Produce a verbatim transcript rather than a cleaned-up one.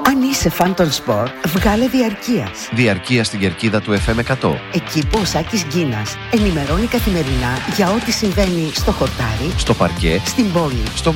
Αν είσαι φαν των σπορ, βγάλε διαρκείας. Διαρκεία στην κερκίδα του εφ εμ εκατό. Εκεί που ο Σάκης Γκίνας ενημερώνει καθημερινά για ό,τι συμβαίνει στο χορτάρι, Στο παρκέ, στην πόλη, στο